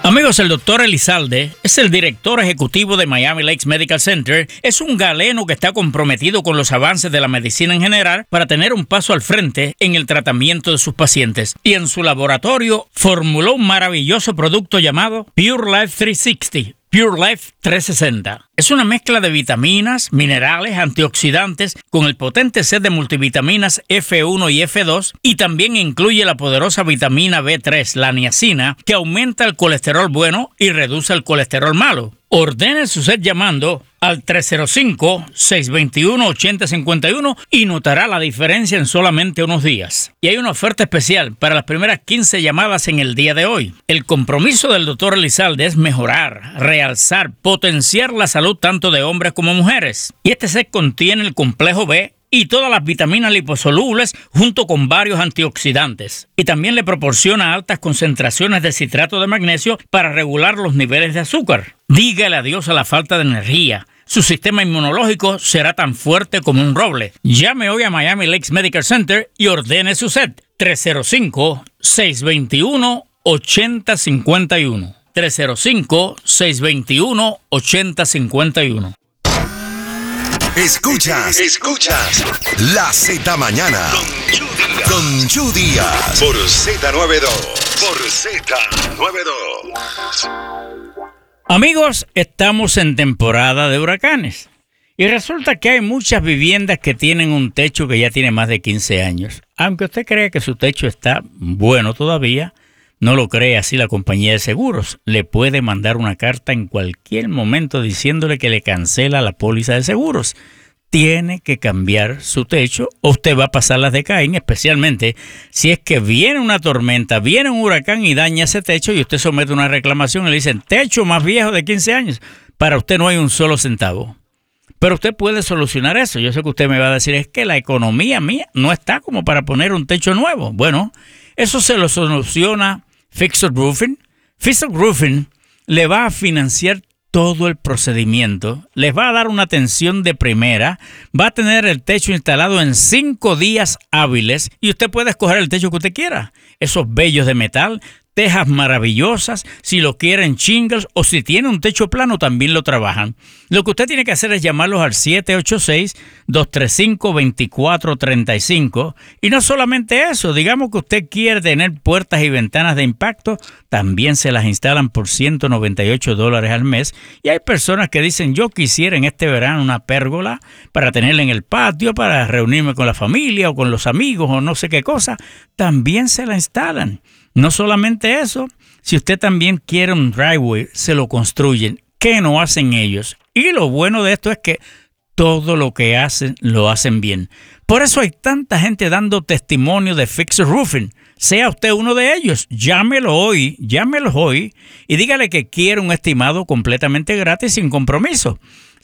Amigos, el doctor Elizalde es el director ejecutivo de Miami Lakes Medical Center. Es un galeno que está comprometido con los avances de la medicina en general para tener un paso al frente en el tratamiento de sus pacientes. Y en su laboratorio formuló un maravilloso producto llamado Pure Life 360. Pure Life 360. Es una mezcla de vitaminas, minerales, antioxidantes con el potente set de multivitaminas F1 y F2 y también incluye la poderosa vitamina B3, la niacina, que aumenta el colesterol bueno y reduce el colesterol malo. Ordene su set llamando al 305-621-8051 y notará la diferencia en solamente unos días. Y hay una oferta especial para las primeras 15 llamadas en el día de hoy. El compromiso del Dr. Elizalde es mejorar, realzar, potenciar la salud tanto de hombres como mujeres. Y este set contiene el complejo B y todas las vitaminas liposolubles junto con varios antioxidantes. Y también le proporciona altas concentraciones de citrato de magnesio para regular los niveles de azúcar. Dígale adiós a la falta de energía. Su sistema inmunológico será tan fuerte como un roble. Llame hoy a Miami Lakes Medical Center y ordene su set. 305-621-8051. 305-621-8051. Escuchas La Z Mañana con Chu Díaz por Z92. Amigos, estamos en temporada de huracanes y resulta que hay muchas viviendas que tienen un techo que ya tiene más de 15 años. Aunque usted crea que su techo está bueno todavía, no lo cree así la compañía de seguros. Le puede mandar una carta en cualquier momento diciéndole que le cancela la póliza de seguros. Tiene que cambiar su techo o usted va a pasar las de Caín, especialmente si es que viene una tormenta, viene un huracán y daña ese techo y usted somete una reclamación y le dicen, techo más viejo de 15 años, para usted no hay un solo centavo. Pero usted puede solucionar eso. Yo sé que usted me va a decir, es que la economía mía no está como para poner un techo nuevo. Bueno, eso se lo soluciona Fixed Roofing. Fixed Roofing le va a financiar todo el procedimiento, les va a dar una atención de primera, va a tener el techo instalado en 5 días hábiles y usted puede escoger el techo que usted quiera. Esos bellos de metal, tejas maravillosas, si lo quieren shingles o si tiene un techo plano también lo trabajan. Lo que usted tiene que hacer es llamarlos al 786-235-2435 y no solamente eso, digamos que usted quiere tener puertas y ventanas de impacto, también se las instalan por $198 al mes y hay personas que dicen yo quisiera en este verano una pérgola para tenerla en el patio, para reunirme con la familia o con los amigos o no sé qué cosa, también se la instalan. No solamente eso, si usted también quiere un driveway, se lo construyen. ¿Qué no hacen ellos? Y lo bueno de esto es que todo lo que hacen, lo hacen bien. Por eso hay tanta gente dando testimonio de Fixed Roofing. Sea usted uno de ellos, llámelos hoy y dígale que quiere un estimado completamente gratis sin compromiso.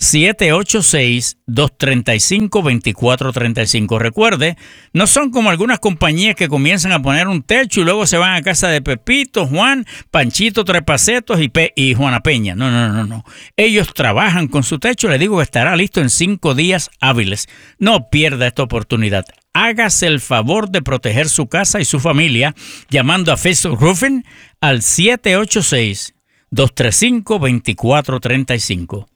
786-235-2435. Recuerde, no son como algunas compañías que comienzan a poner un techo y luego se van a casa de Pepito, Juan, Panchito, Trepacetos y Juana Peña. No. Ellos trabajan con su techo, le digo que estará listo en 5 días hábiles. No pierda esta oportunidad. Hágase el favor de proteger su casa y su familia llamando a Fixed Roofing al 786-235-2435.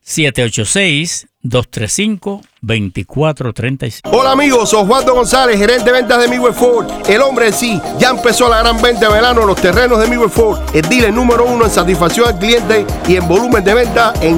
786-235-2435. Hola amigos, soy Osvaldo González, gerente de ventas de Midway Ford. El hombre en sí, ya empezó la gran venta de verano en los terrenos de Midway Ford. El dealer número 1 en satisfacción al cliente y en volumen de venta en